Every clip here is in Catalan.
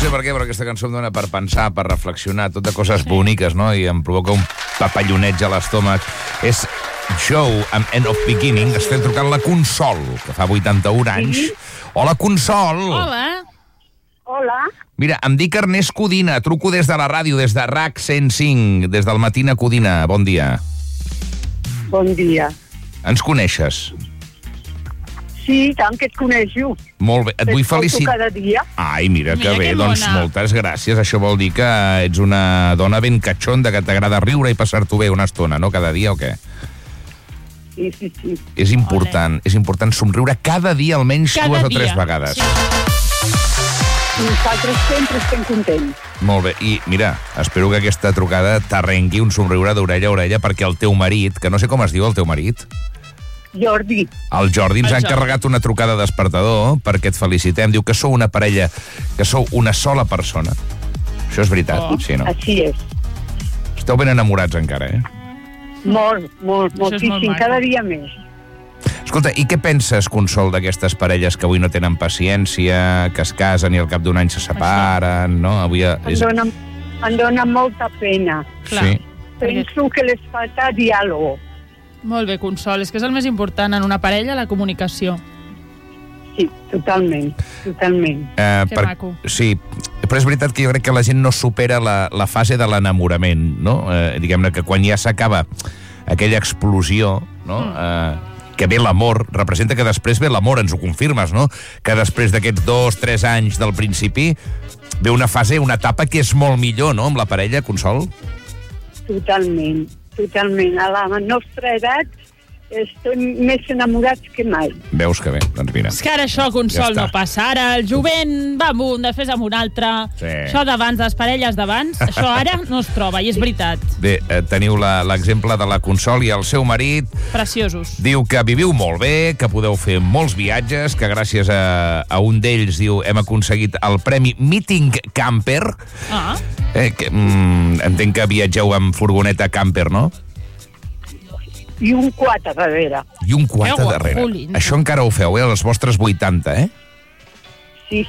sé per què, però aquesta cançó em dona per pensar, per reflexionar, tot de coses boniques, no? I em provoca un papalloneig a l'estómac. És Joe amb End of Beginning. Estem trucant la Consol, que fa 81 anys. Hola, Consol! Hola. Mira, em dic Ernest Codina, truco des de la ràdio, des de RAC 105, des del Matina Codina. Bon dia. Bon dia. Ens coneixes? Sí, tant que et coneixo. Molt bé, et vull felicitar. Cada dia. Ai, mira que bé, que doncs bona. moltes gràcies. Això vol dir que ets una dona ben catxonda, que t'agrada riure i passar-t'ho bé una estona, no? Cada dia o què? Sí. És important somriure cada dia, almenys Cada 2 o 3 dia. vegades. Sí. Nosaltres sempre estem contents. Molt bé, i mira, espero que aquesta trucada t'arrenqui un somriure d'orella a orella, perquè el teu marit, que no sé com es diu el teu marit, Jordi, el Jordi ens ha El Jordi. encarregat una trucada despertador perquè et felicitem. Diu que sou una parella, que sou una sola persona. Això és veritat, sí, no? així és. Esteu ben enamorats encara, eh? Moltíssim, maco. cada dia més. Escolta, i què penses, Consol, d'aquestes parelles que avui no tenen paciència, que es casen i al cap d'un any se separen, no? Avui Em dona molta pena. Clar. Sí. Penso que les falta diàleg. Molt bé, Consol. És que és el més important en una parella, la comunicació. Sí, totalment. Que maco. Sí, però és veritat que jo crec que la gent no supera la fase de l'enamorament, no? Diguem-ne que quan ja s'acaba aquella explosió, no? Que ve l'amor, representa que després ve l'amor, ens ho confirmes, no? Que després d'aquests 2-3 anys del principi ve una fase, una etapa que és molt millor, no?, amb la parella, Consol? Totalment. A la nostra edat estem més enamorats que mai. Veus que bé, doncs mira. És que ara això, Consol, Ja no està. passa. Ara el jovent va amunt, després amb un altre. Sí. Això d'abans, les parelles d'abans, això ara no es troba, i és veritat. Bé, teniu l'exemple de la Consol i el seu marit. Preciosos. Diu que viviu molt bé, que podeu fer molts viatges, que gràcies a un d'ells, diu, hem aconseguit el premi Meeting Camper. Entenc que viatgeu amb furgoneta camper, no? I un quad a darrere. I un quad Que a darrere. guapulins. Això encara ho feu, als vostres 80, eh? Sí.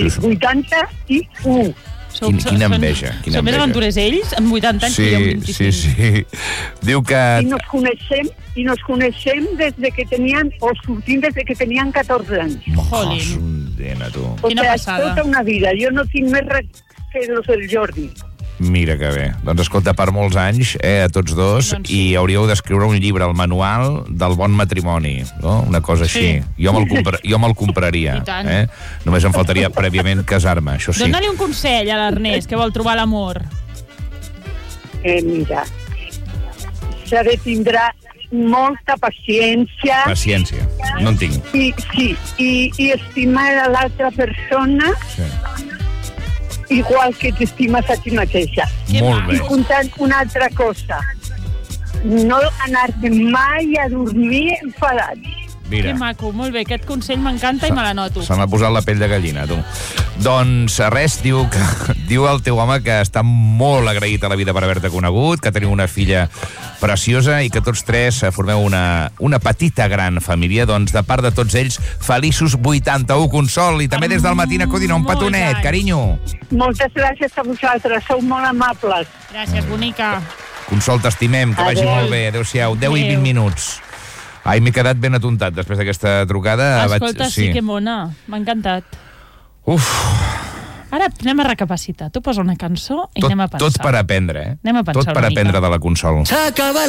81. Quina enveja, quina Són més enveja. aventurers ells, amb 80 anys, que jo amb 25. Sí. Diu que... I nos coneixem des de que tenien, o sortim des de que tenien 14 anys. Jolín. Dena, tu. Quina passada. Tota una vida. Jo no tinc més res que los del Jordi. Mira que bé. Doncs escolta, per molts anys, a tots dos, Doncs sí. i hauríeu d'escriure un llibre, el manual del bon matrimoni, no? Una cosa així. Sí. Jo me'l compraria. I tant. Només em faltaria prèviament casar-me, això sí. Dóna-li un consell a l'Ernest, que vol trobar l'amor. Mira, s'ha de tindre molta paciència Paciència. No en tinc. i estimar a l'altra persona Sí. igual que t'estimes a ti mateixa. Molt bé. I comptant una altra cosa, no anar-te mai a dormir enfadat. Mira. Que maco, molt bé. Aquest consell m'encanta i me la noto. Se m'ha posat la pell de gallina, tu. Doncs res, diu el teu home que està molt agraït a la vida per haver-te conegut, que teniu una filla preciosa i que tots tres formeu una petita gran família. Doncs de part de tots ells, feliços 81, Consol, i també des del Matina Codina, un Molts petonet, anys. carinyo. Moltes gràcies a vosaltres, sou molt amables. Gràcies, bonica. Consol, t'estimem, que vagi Adéu. molt bé. Adéu-siau, 10 i 20 minuts. Ai, m'he quedat ben atontat després d'aquesta trucada. Escolta, sí, que mona. M'ha encantat. Uf, Ara anem a recapacitar. Tu posa una cançó i anem a pensar. tot per aprendre, eh? Anem a pensar Tot per una mica. aprendre de la Consol. S'acaba